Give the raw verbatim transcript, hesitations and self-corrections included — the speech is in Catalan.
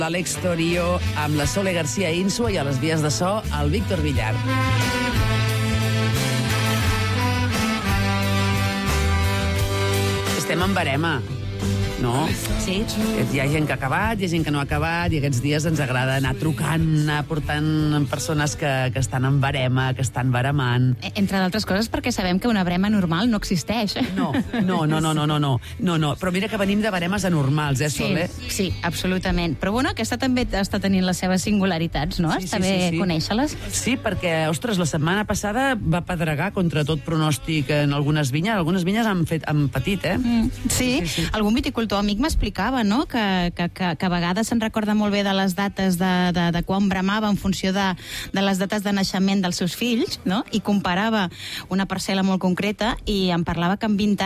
l'Àlex Torio, amb la Sole García Insua i a les vies de so, el Víctor Villar. Estem en barema, no? Sí. Hi ha gent que ha acabat, hi ha gent que no ha acabat, i aquests dies ens agrada anar trucant, anar portant persones que, que estan en barema, que estan baremant. Entre d'altres coses perquè sabem que una barema normal no existeix. No, no, no, no, no, no, no, no, no. Però mira que venim de baremes anormals, eh, Sole? Sí, sí, absolutament. Però bueno, aquesta també està tenint les seves singularitats, no? Sí, Està sí, bé sí, sí. conèixer-les. Sí, perquè, ostres, la setmana passada va pedregar contra tot pronòstic en algunes vinyes. Algunes vinyes han, fet, han patit, eh? Mm, sí, sí, sí. Algun viticultor amic m'explicava, no?, que, que, que, que a vegades se'n recorda molt bé de les dates de, de, de quan bramava en funció de, de les dates de naixement dels seus fills, no?, i comparava una parcel·la molt concreta i em parlava que en vint anys